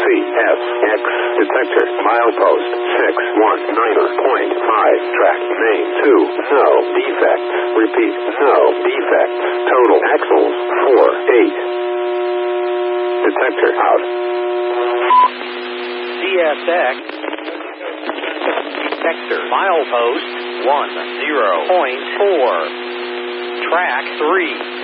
CSX detector milepost 619.5 track main 2 no defects. Repeat, no defects. Total axles 48. Detector out. CSX detector milepost 10.4 track 3.